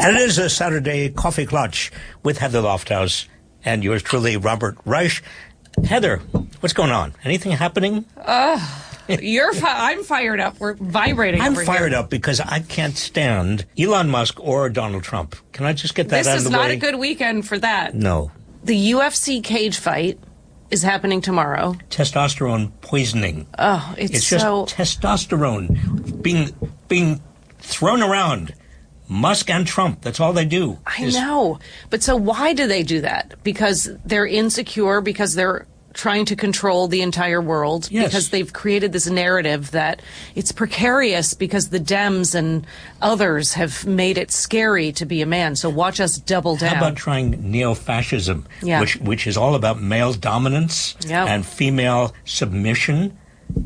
And it is a Saturday Coffee Clutch with Heather Lofthouse and yours truly, Robert Reich. Heather, what's going on? Anything happening? I'm fired up. We're vibrating. I'm over fired here. up because I can't stand Elon Musk or Donald Trump. Can I just get that out of the way? This is not a good weekend for that. No. The UFC cage fight is happening tomorrow. Testosterone poisoning. Oh, it's just testosterone being thrown around. Musk and Trump, that's all they do. I know. But so why do they do that? Because they're insecure, because they're trying to control the entire world, yes. Because they've created this narrative that it's precarious because the Dems and others have made it scary to be a man. So watch us double down. How about trying neo-fascism, Yeah. which is all about male dominance and female submission?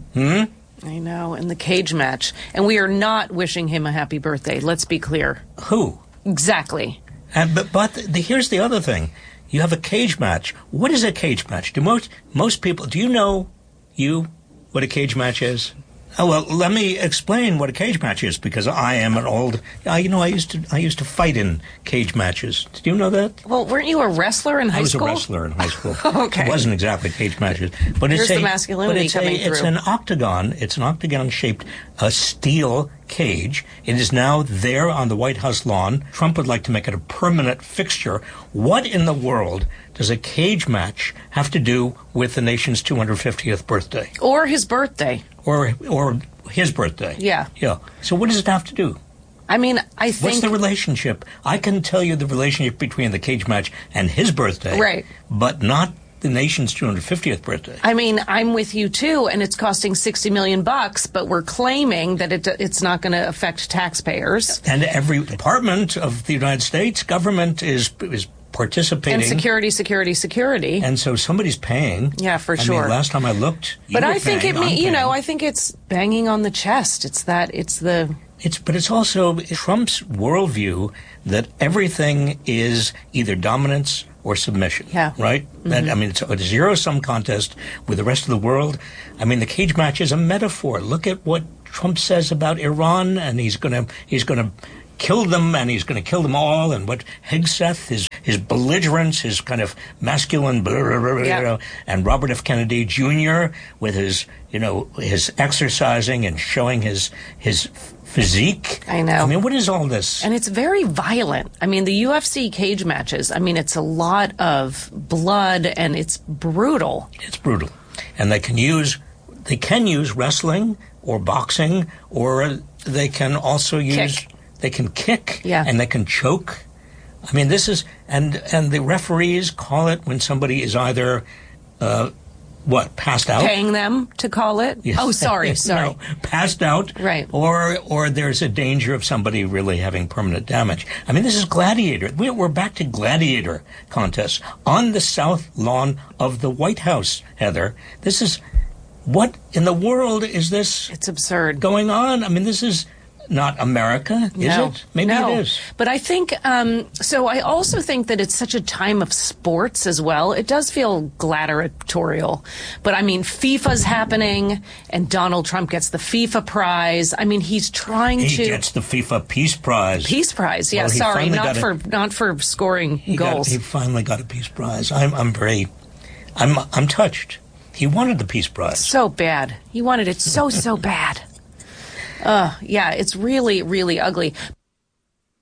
I know, and the cage match. And we are not wishing him a happy birthday. Let's be clear. Who? Exactly. But here's the other thing. You have a cage match. What is a cage match? Do most people, do you know what a cage match is? Oh, well, let me explain what a cage match is, because I am an old, I used to fight in cage matches. Did you know that? Well, weren't you a wrestler in high school? I was a wrestler in high school. Okay. It wasn't exactly cage matches. But Here's the masculinity coming through. It's an octagon. It's an octagon-shaped steel cage. It is now there on the White House lawn. Trump would like to make it a permanent fixture. What in the world does a cage match have to do with the nation's 250th birthday? Or his birthday. Or his birthday. Yeah. Yeah. So what does it have to do? I mean, I think... What's the relationship? I can tell you the relationship between the cage match and his birthday. Right. But not the nation's 250th birthday. I mean, I'm with you, too, and it's costing $60 million, but we're claiming that it's not going to affect taxpayers. And every department of the United States government is participating. And security. And so somebody's paying. Yeah, for sure. I mean, last time I looked, but I think I think it's banging on the chest. But it's also Trump's worldview that everything is either dominance or submission. Yeah. Right? Mm-hmm. It's a zero-sum contest with the rest of the world. I mean, the cage match is a metaphor. Look at what Trump says about Iran, and he's going to kill them, and he's going to kill them all, and what Hegseth, his belligerence, his kind of masculine, and Robert F. Kennedy Jr. with his exercising and showing his physique. I know. I mean, what is all this? And it's very violent. I mean, the UFC cage matches, it's a lot of blood, and it's brutal. It's brutal. And they can use wrestling or boxing, or they can also use... They can kick, and they can choke. I mean, this is, and the referees call it when somebody is either, passed out? Paying them to call it? Yes. Oh, sorry. No, passed out. Right. Or there's a danger of somebody really having permanent damage. I mean, this is gladiator. We're back to gladiator contests on the south lawn of the White House, Heather. This is, what in the world is this? It's absurd. Going on? I mean, this is not America, is it? Maybe it is. But I think, so I also think that it's such a time of sports as well. It does feel gladiatorial. But FIFA's happening, and Donald Trump gets the FIFA prize. He's trying to... He gets the FIFA Peace Prize. Peace Prize, yeah, well, not for scoring goals. He finally got a Peace Prize. I'm touched. He wanted the Peace Prize. So bad. He wanted it so bad. Yeah, it's really, really ugly.